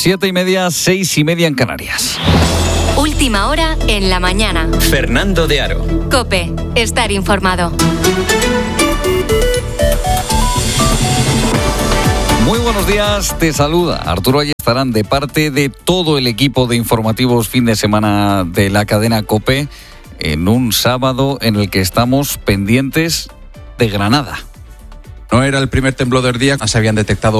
7:30, 6:30 en Canarias. Última hora en la mañana. Fernando de Aro. COPE. Estar informado. Muy buenos días, te saluda Arturo Ayestarán de parte de todo el equipo de informativos fin de semana de la cadena COPE en un sábado en el que estamos pendientes de Granada. No era el primer temblor del día, se habían detectado.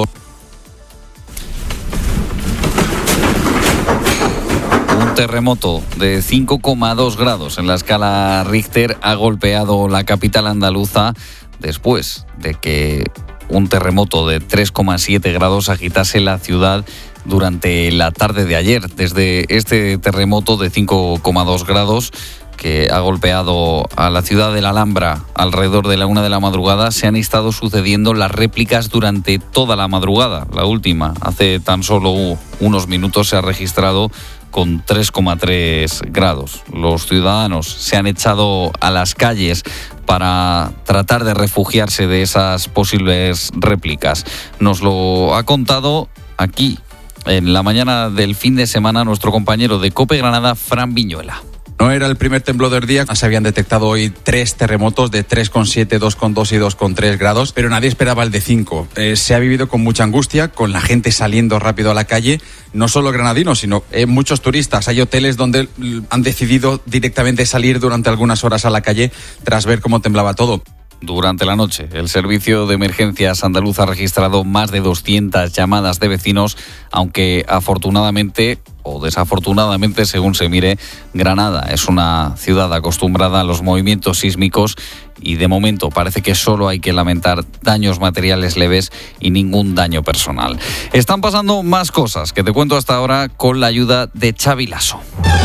Un terremoto de 5,2 grados en la escala Richter ha golpeado la capital andaluza después de que un terremoto de 3,7 grados agitase la ciudad durante la tarde de ayer. Desde este terremoto de 5,2 grados que ha golpeado a la ciudad de la Alhambra alrededor de la 1 de la madrugada, se han estado sucediendo las réplicas durante toda la madrugada. La última, hace tan solo unos minutos, se ha registrado con 3,3 grados. Los ciudadanos se han echado a las calles para tratar de refugiarse de esas posibles réplicas. Nos lo ha contado aquí, en la mañana del fin de semana, nuestro compañero de COPE Granada, Fran Viñuela. No era el primer temblor del día, se habían detectado hoy 3 terremotos de 3,7, 2,2 y 2,3 grados, pero nadie esperaba el de 5. Se ha vivido con mucha angustia, con la gente saliendo rápido a la calle, no solo granadinos, sino muchos turistas. Hay hoteles donde han decidido directamente salir durante algunas horas a la calle tras ver cómo temblaba todo. Durante la noche, el Servicio de Emergencias andaluz ha registrado más de 200 llamadas de vecinos, aunque afortunadamente o desafortunadamente, según se mire, Granada es una ciudad acostumbrada a los movimientos sísmicos y de momento parece que solo hay que lamentar daños materiales leves y ningún daño personal. Están pasando más cosas que te cuento hasta ahora con la ayuda de Xavi Lasso.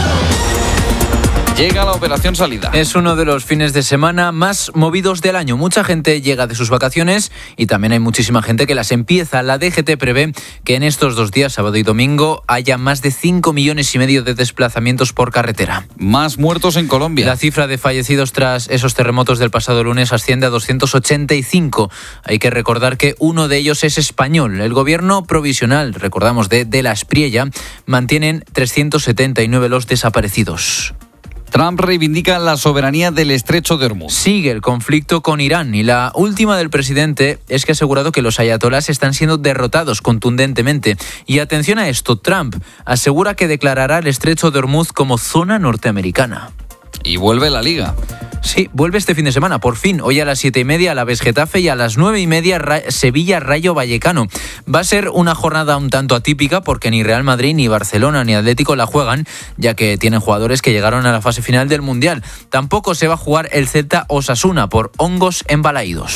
Llega la operación salida. Es uno de los fines de semana más movidos del año. Mucha gente llega de sus vacaciones y también hay muchísima gente que las empieza. La DGT prevé que en estos 2 días, sábado y domingo, haya más de 5,5 millones de desplazamientos por carretera. Más muertos en Colombia. La cifra de fallecidos tras esos terremotos del pasado lunes asciende a 285. Hay que recordar que uno de ellos es español. El gobierno provisional, recordamos, de la Espriella, mantienen 379 los desaparecidos. Trump reivindica la soberanía del estrecho de Hormuz. Sigue el conflicto con Irán y la última del presidente es que ha asegurado que los ayatolás están siendo derrotados contundentemente. Y atención a esto, Trump asegura que declarará el estrecho de Hormuz como zona norteamericana. Y vuelve la Liga. Sí, vuelve este fin de semana, por fin. Hoy a las 7:30 Alavés Getafe y a las 9:30 Sevilla Rayo Vallecano. Va a ser una jornada un tanto atípica porque ni Real Madrid, ni Barcelona, ni Atlético la juegan, ya que tienen jugadores que llegaron a la fase final del Mundial. Tampoco se va a jugar el Celta Osasuna por hongos embalaídos.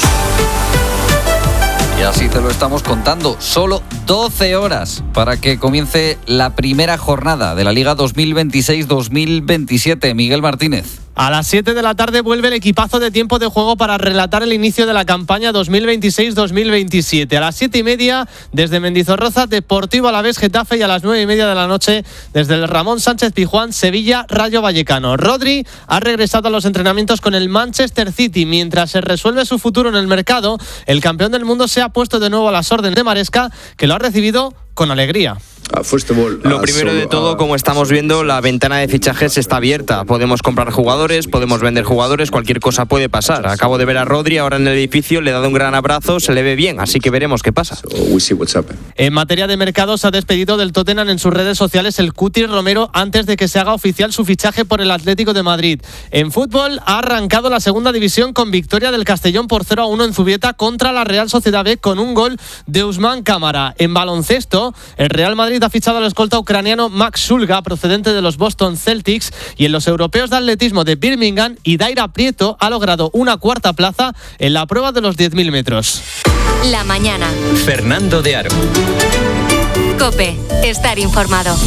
Y así te lo estamos contando. Solo 12 horas para que comience la primera jornada de la Liga 2026-2027. Miguel Martínez. A las 7 de la tarde vuelve el equipazo de Tiempo de Juego para relatar el inicio de la campaña 2026-2027. A las 7:30 desde Mendizorroza, Deportivo Alavés Getafe, y a las 9:30 de la noche desde el Ramón Sánchez Pizjuán, Sevilla Rayo Vallecano. Rodri ha regresado a los entrenamientos con el Manchester City. Mientras se resuelve su futuro en el mercado, el campeón del mundo se ha puesto de nuevo a las órdenes de Maresca, que lo ha recibido con alegría. Lo primero de todo, como estamos viendo, la ventana de fichajes está abierta. Podemos comprar jugadores, podemos vender jugadores, cualquier cosa puede pasar. Acabo de ver a Rodri ahora en el edificio, le he dado un gran abrazo, se le ve bien, así que veremos qué pasa. En materia de mercado, se ha despedido del Tottenham en sus redes sociales el Cuti Romero antes de que se haga oficial su fichaje por el Atlético de Madrid. En fútbol, ha arrancado la segunda división con victoria del Castellón por 0-1 en Zubieta contra la Real Sociedad B con un gol de Ousmane Cámara. En baloncesto, el Real Madrid ha fichado al escolta ucraniano Max Shulga, procedente de los Boston Celtics, y en los europeos de atletismo de Birmingham, Idaira Prieto ha logrado una 4ª plaza en la prueba de los 10.000 metros. La mañana. Fernando de Aro. COPE. Estar informado.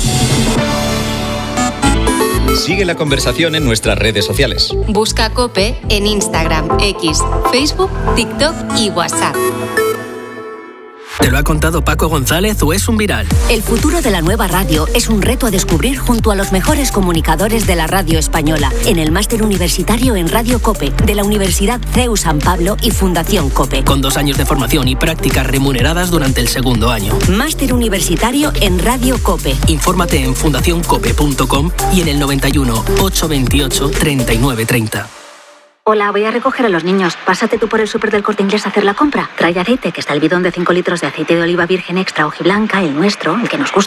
Sigue la conversación en nuestras redes sociales. Busca COPE en Instagram, X, Facebook, TikTok y WhatsApp. ¿Te lo ha contado Paco González o es un viral? El futuro de la nueva radio es un reto a descubrir junto a los mejores comunicadores de la radio española en el Máster Universitario en Radio COPE de la Universidad CEU San Pablo y Fundación COPE. Con 2 años de formación y prácticas remuneradas durante el segundo año. Máster Universitario en Radio COPE. Infórmate en fundacioncope.com y en el 91 828 3930. Hola, voy a recoger a los niños. Pásate tú por el súper del Corte Inglés a hacer la compra. Trae aceite, que está el bidón de 5 litros de aceite de oliva virgen extra hojiblanca, el nuestro, el que nos gusta.